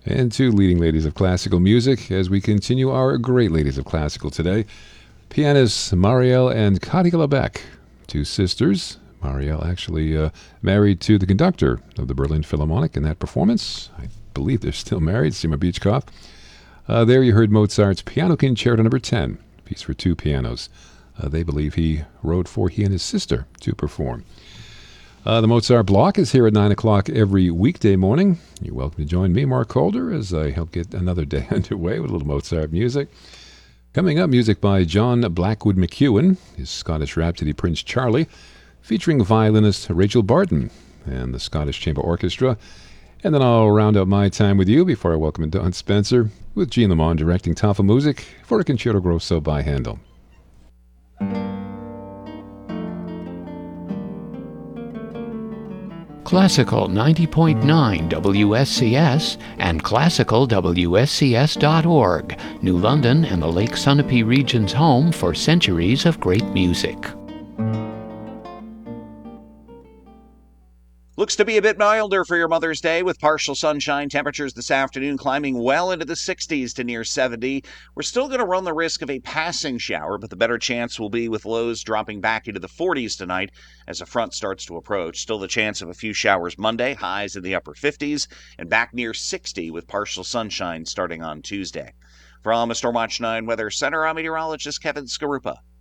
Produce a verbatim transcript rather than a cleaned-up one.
And two leading ladies of classical music as we continue our great ladies of classical today. Pianists Marielle and Katy Lebec, two sisters. Marielle actually uh, married to the conductor of the Berlin Philharmonic in that performance. I believe they're still married, Sima Beechkoff. Uh, there you heard Mozart's Piano Concerto number ten, piece for two pianos. Uh, they believe he wrote for he and his sister to perform. Uh, the Mozart Block is here at nine o'clock every weekday morning. You're welcome to join me, Mark Calder, as I help get another day underway with a little Mozart music. Coming up, music by John Blackwood McEwen, his Scottish Rhapsody Prince Charlie, featuring violinist Rachel Barton and the Scottish Chamber Orchestra. And then I'll round out my time with you before I welcome in Don Spencer with Jean Lamont directing Tafelmusik for a Concerto Grosso by Handel. Classical ninety point nine W S C S and classical W S C S dot org, New London and the Lake Sunapee region's home for centuries of great music. Looks to be a bit milder for your Mother's Day with partial sunshine. Temperatures this afternoon climbing well into the sixties to near seventy. We're still going to run the risk of a passing shower, but the better chance will be with lows dropping back into the forties tonight as a front starts to approach. Still the chance of a few showers Monday, highs in the upper fifties, and back near sixty with partial sunshine starting on Tuesday. From a Stormwatch nine Weather Center, I'm meteorologist Kevin Skarupa.